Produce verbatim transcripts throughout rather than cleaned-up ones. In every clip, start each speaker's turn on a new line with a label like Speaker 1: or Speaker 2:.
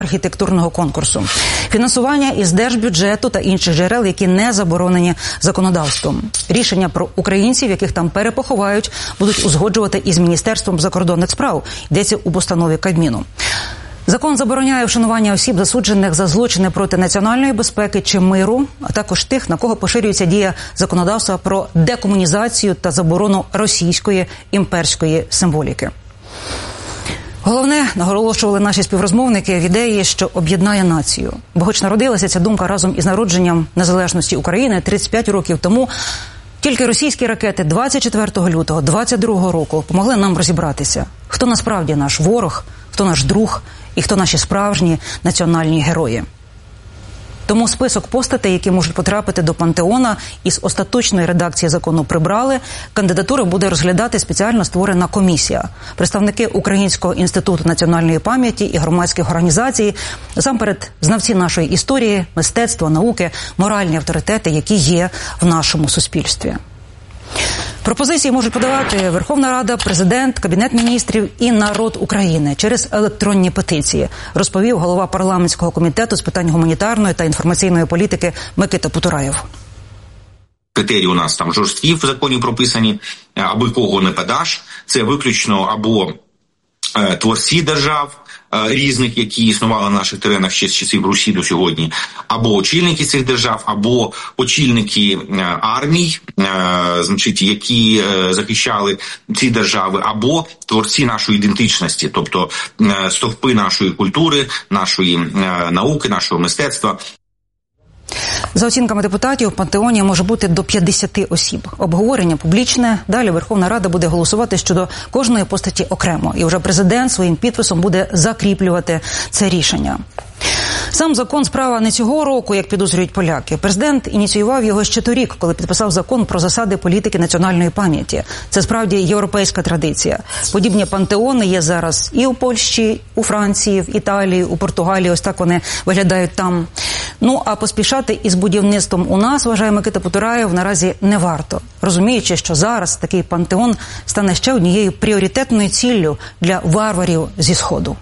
Speaker 1: архітектурного конкурсу. Фінансування із держбюджету та інших джерел, які не заборонені законодавством. Рішення про українців, яких там перепоховають, будуть узгоджувати із Міністерством закордонних справ. Йдеться у постанові Кабміну. Закон забороняє вшанування осіб, засуджених за злочини проти національної безпеки чи миру, а також тих, на кого поширюється дія законодавства про декомунізацію та заборону російської імперської символіки. Головне, наголошували наші співрозмовники, в ідеї, що об'єднає націю. Бо хоч народилася ця думка разом із народженням незалежності України тридцять п'ять років тому, тільки російські ракети двадцять четвертого лютого двадцять другого року помогли нам розібратися, хто насправді наш ворог, хто наш друг і хто наші справжні національні герої. Тому список постатей, які можуть потрапити до пантеона, із остаточної редакції закону прибрали. Кандидатури буде розглядати спеціально створена комісія. Представники Українського інституту національної пам'яті і громадських організацій, насамперед знавці нашої історії, мистецтва, науки, моральні авторитети, які є в нашому суспільстві. Пропозиції можуть подавати Верховна Рада, Президент, Кабінет міністрів і народ України через електронні петиції, розповів голова парламентського комітету з питань гуманітарної та інформаційної політики Микита Потураєв.
Speaker 2: Критерії у нас там жорсткі в законі прописані, аби кого не подаш. Це виключно або е, творці держав е, різних, які існували на наших теренах ще з часів Русі до сьогодні, або очільники цих держав, або очільники е, армій, е, значить, які е, захищали ці держави, або творці нашої ідентичності, тобто е, стовпи нашої культури, нашої е, науки, нашого мистецтва.
Speaker 1: За оцінками депутатів, в пантеоні може бути до п'ятдесят осіб. Обговорення публічне. Далі Верховна Рада буде голосувати щодо кожної постаті окремо. І вже президент своїм підписом буде закріплювати це рішення. Сам закон справа не цього року, як підозрюють поляки. Президент ініціював його ще торік, коли підписав закон про засади політики національної пам'яті. Це справді європейська традиція. Подібні пантеони є зараз і у Польщі, у Франції, в Італії, у Португалії. Ось так вони виглядають там. Ну, а поспішати із будівництвом у нас, вважає Микита Потураєв, наразі не варто. Розуміючи, що зараз такий пантеон стане ще однією пріоритетною ціллю для варварів зі Сходу.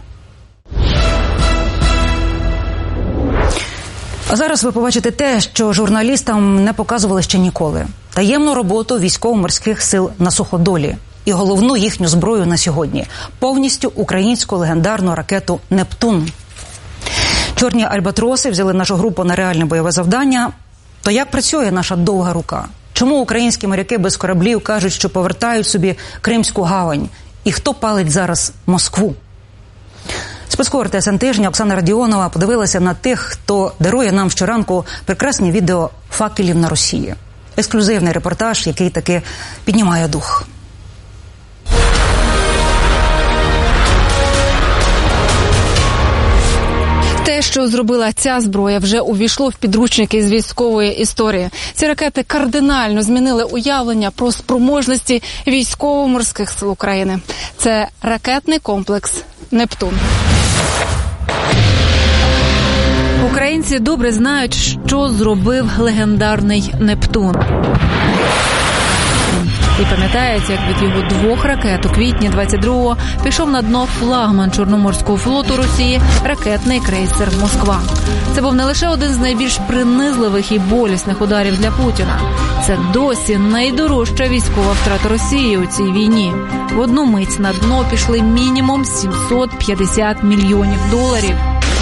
Speaker 1: А зараз ви побачите те, що журналістам не показували ще ніколи. Таємну роботу військово-морських сил на Суходолі. І головну їхню зброю на сьогодні – повністю українську легендарну ракету «Нептун». Чорні альбатроси взяли нашу групу на реальне бойове завдання. То як працює наша довга рука? Чому українські моряки без кораблів кажуть, що повертають собі Кримську гавань? І хто палить зараз Москву? Спецкор ТСН тижня Оксана Радіонова подивилася на тих, хто дарує нам щоранку прекрасні відео факелів на Росії. Ексклюзивний репортаж, який таки піднімає дух.
Speaker 3: Те, що зробила ця зброя, вже увійшло в підручники з військової історії. Ці ракети кардинально змінили уявлення про спроможності військово-морських сил України. Це ракетний комплекс «Нептун». Українці добре знають, що зробив легендарний «Нептун». І пам'ятають, як від його двох ракет у квітні двадцять другого пішов на дно флагман Чорноморського флоту Росії ракетний крейсер «Москва». Це був не лише один з найбільш принизливих і болісних ударів для Путіна. Це досі найдорожча військова втрата Росії у цій війні. В одну мить на дно пішли мінімум сімсот п'ятдесят мільйонів доларів.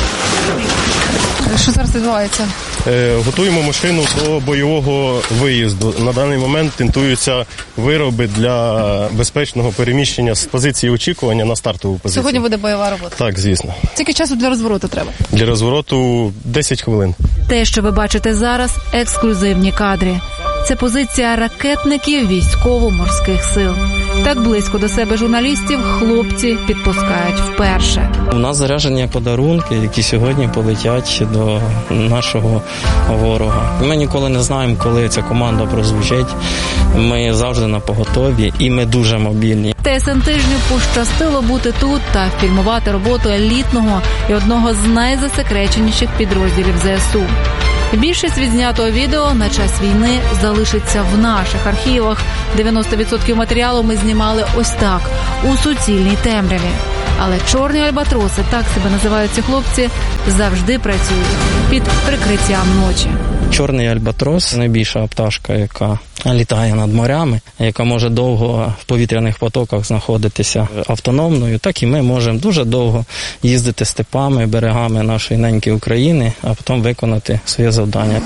Speaker 3: Що зараз відбувається?
Speaker 4: Готуємо машину до бойового виїзду. На даний момент тентуються вироби для безпечного переміщення з позиції очікування на стартову позицію.
Speaker 3: Сьогодні буде бойова робота?
Speaker 4: Так, звісно.
Speaker 3: Скільки часу для розвороту треба?
Speaker 4: Для розвороту десять хвилин.
Speaker 3: Те, що ви бачите зараз – ексклюзивні кадри. Це позиція ракетників військово-морських сил. Так близько до себе журналістів хлопці підпускають вперше.
Speaker 5: У нас заряджені подарунки, які сьогодні полетять до нашого ворога. Ми ніколи не знаємо, коли ця команда прозвучить. Ми завжди на поготові і ми дуже мобільні.
Speaker 3: ТСН тижню пощастило бути тут та фільмувати роботу елітного і одного з найзасекреченіших підрозділів ЗСУ. Більшість відзнятого відео на час війни залишиться в наших архівах. дев'яносто відсотків матеріалу ми знімали ось так, у суцільній темряві. Але чорні альбатроси, так себе називають ці хлопці, завжди працюють під прикриттям ночі.
Speaker 5: Чорний альбатрос – найбільша пташка, яка літає над морями, яка може довго в повітряних потоках знаходитися автономною, так і ми можемо дуже довго їздити степами, берегами нашої неньки України, а потім виконати своє завдання.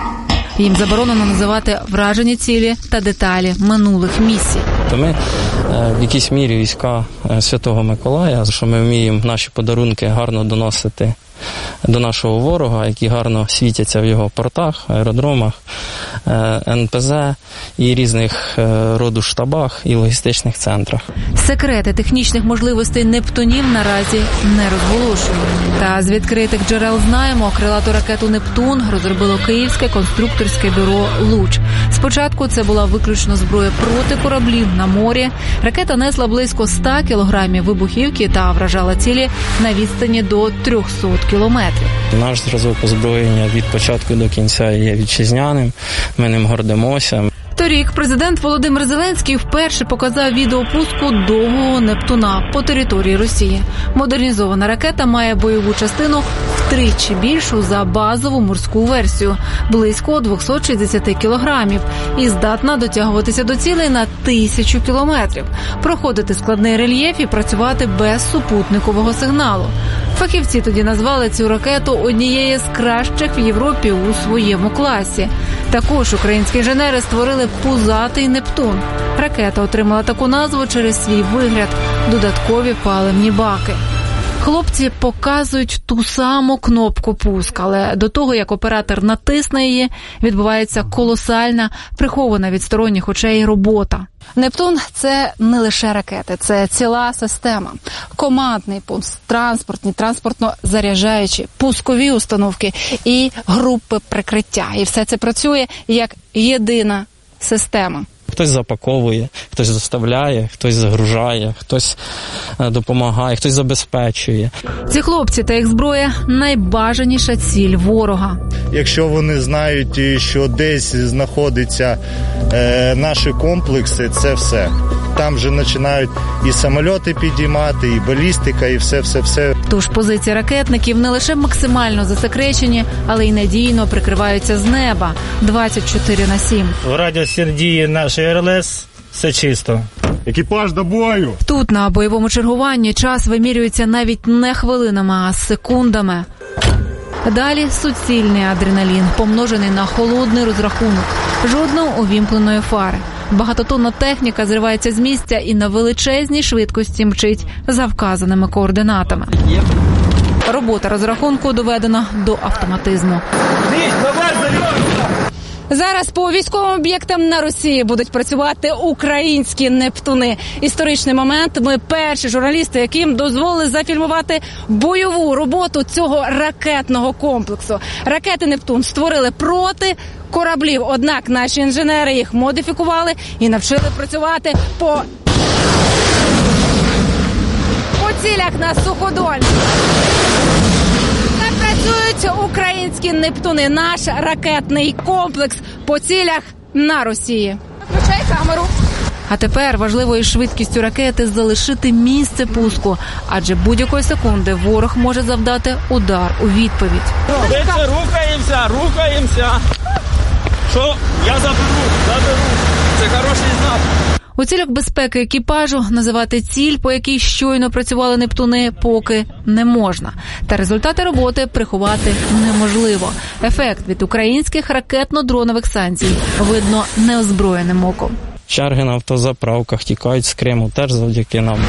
Speaker 3: Їм заборонено називати вражені цілі та деталі минулих місій.
Speaker 5: То ми в якійсь мірі війська Святого Миколая, що ми вміємо наші подарунки гарно доносити до нашого ворога, які гарно світяться в його портах, аеродромах, ен пе зе і різних роду штабах і логістичних центрах.
Speaker 3: Секрети технічних можливостей «Нептунів» наразі не розголошують. Та з відкритих джерел знаємо, крилату ракету «Нептун» розробило Київське конструкторське бюро «Луч». Спочатку це була виключно зброя проти кораблів на морі. Ракета несла близько ста кілограмів вибухівки та вражала цілі на відстані до трьохсот кілометрів.
Speaker 5: Наш зразок озброєння від початку до кінця є вітчизняним, ми ним гордимося.
Speaker 3: Торік президент Володимир Зеленський вперше показав відео пуску довгого «Нептуна» по території Росії. Модернізована ракета має бойову частину втричі більшу за базову морську версію – близько двохсот шістдесят кілограмів і здатна дотягуватися до цілей на тисячу кілометрів, проходити складний рельєф і працювати без супутникового сигналу. Фахівці тоді назвали цю ракету однією з кращих в Європі у своєму класі. Також українські інженери створили пузатий «Нептун». Ракета отримала таку назву через свій вигляд – додаткові паливні баки. Хлопці показують ту саму кнопку «Пуск», але до того, як оператор натисне її, відбувається колосальна, прихована від сторонніх очей робота. «Нептун» – це не лише ракети, це ціла система. Командний пункт, транспортні, транспортно-заряджаючі, пускові установки і групи прикриття. І все це працює як єдина система.
Speaker 5: Хтось запаковує, хтось доставляє, хтось загружає, хтось допомагає, хтось забезпечує.
Speaker 3: Ці хлопці та їх зброя – найбажаніша ціль ворога.
Speaker 6: Якщо вони знають, що десь знаходяться е, наші комплекси, це все. Там вже починають і самольоти підіймати, і балістика, і все-все-все.
Speaker 3: Тож позиції ракетників не лише максимально засекречені, але й надійно прикриваються з неба двадцять чотири на сім.
Speaker 7: В радіусі дії нашої ер ел ес все чисто.
Speaker 6: Екіпаж до бою!
Speaker 3: Тут на бойовому чергуванні час вимірюється навіть не хвилинами, а секундами. Далі суцільний адреналін, помножений на холодний розрахунок. Жодної увімкненої фари. Багатотонна техніка зривається з місця і на величезній швидкості мчить за вказаними координатами. Робота розрахунку доведена до автоматизму. Зараз по військовим об'єктам на Росії будуть працювати українські «Нептуни». Історичний момент. Ми перші журналісти, яким дозволили зафільмувати бойову роботу цього ракетного комплексу. Ракети «Нептун» створили проти кораблів. Однак наші інженери їх модифікували і навчили працювати по, по цілях на суходолі. Працюють українські «Нептуни», наш ракетний комплекс по цілях на Росії. Включай камеру. А тепер важливою швидкістю ракети залишити місце пуску, адже будь-якої секунди ворог може завдати удар у відповідь.
Speaker 8: Рухаємося, рухаємося. Що? Я заберу, заберу. Це хороший знак.
Speaker 3: У цілях безпеки екіпажу називати ціль, по якій щойно працювали «Нептуни», поки не можна. Та результати роботи приховати неможливо. Ефект від українських ракетно-дронових санкцій видно неозброєним оком.
Speaker 5: Черги на автозаправках тікають з Криму теж завдяки нам.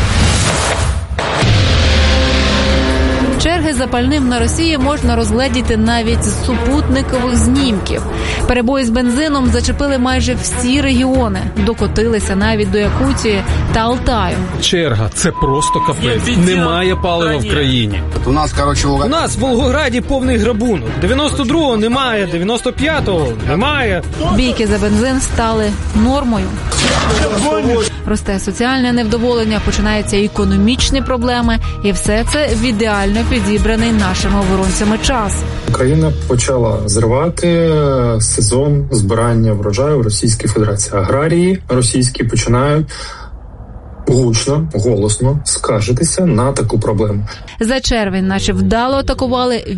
Speaker 3: Черги за пальним на Росії можна розгледіти навіть з супутникових знімків. Перебої з бензином зачепили майже всі регіони, докотилися навіть до Якутії та Алтаю.
Speaker 9: Черга – це просто капець. Немає палива в країні.
Speaker 10: У нас, коротше,
Speaker 9: у нас в Волгограді повний грабунок. дев'яносто другого немає, дев'яносто п'ятого немає.
Speaker 3: Бійки за бензин стали нормою. Росте соціальне невдоволення, починаються економічні проблеми, і все це в ідеально підібраний нашими оборонцями час.
Speaker 11: Україна почала зривати сезон збирання врожаю в Російській Федерації. Аграрії російські починають гучно, голосно скаржитися на таку проблему.
Speaker 3: За червень, наче вдало атакували